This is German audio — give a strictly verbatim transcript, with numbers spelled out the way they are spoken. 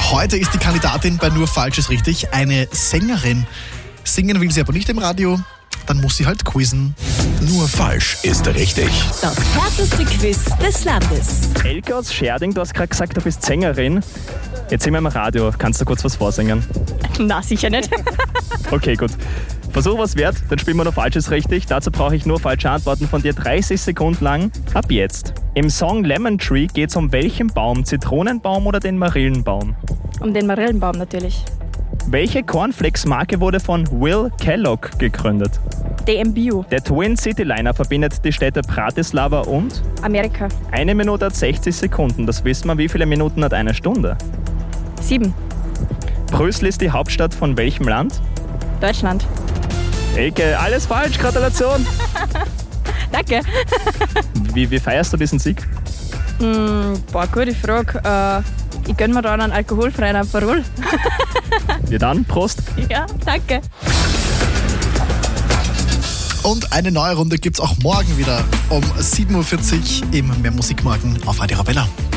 Heute ist die Kandidatin bei Nur Falsch ist richtig eine Sängerin. Singen will sie aber nicht im Radio, dann muss sie halt quizzen. Nur falsch ist richtig. Das härteste Quiz des Landes. Elke aus Scherding, du hast gerade gesagt, du bist Sängerin. Jetzt sind wir im Radio. Kannst du kurz was vorsingen? Na, sicher nicht. Okay, gut. Versuch was wert, dann spielen wir noch Falsches richtig. Dazu brauche ich nur falsche Antworten von dir dreißig Sekunden lang. Ab jetzt. Im Song Lemon Tree geht es um welchen Baum? Zitronenbaum oder den Marillenbaum? Um den Marillenbaum natürlich. Welche Cornflakes-Marke wurde von Will Kellogg gegründet? D M Bio. Der Twin City Liner verbindet die Städte Bratislava und? Amerika. Eine Minute hat sechzig Sekunden. Das wissen wir. Wie viele Minuten hat eine Stunde? Sieben. Brüssel ist die Hauptstadt von welchem Land? Deutschland. Elke, alles falsch. Gratulation. Danke. Wie, wie feierst du diesen Sieg? Mm, boah, gute Frage. Äh, ich gönn mir dann einen alkoholfreien Aperol. Ja dann, Prost. Ja, danke. Und eine neue Runde gibt's auch morgen wieder um sieben Uhr vierzig im Mehr Musikmorgen auf Radio Arabella.